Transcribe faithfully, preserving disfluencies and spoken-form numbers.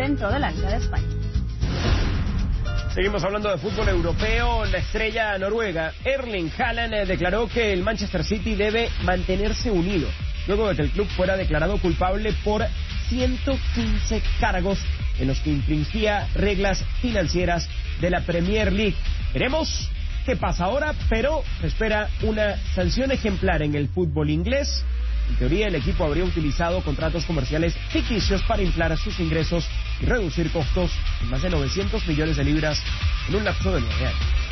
dentro de la Liga de España. Seguimos hablando de fútbol europeo. La estrella noruega Erling Haaland declaró que el Manchester City debe mantenerse unido luego de que el club fuera declarado culpable por ciento quince cargos en los que infringía reglas financieras de la Premier League. Veremos qué pasa ahora, pero se espera una sanción ejemplar en el fútbol inglés. En teoría, el equipo habría utilizado contratos comerciales ficticios para inflar sus ingresos y reducir costos en más de novecientos millones de libras en un lapso de nueve años.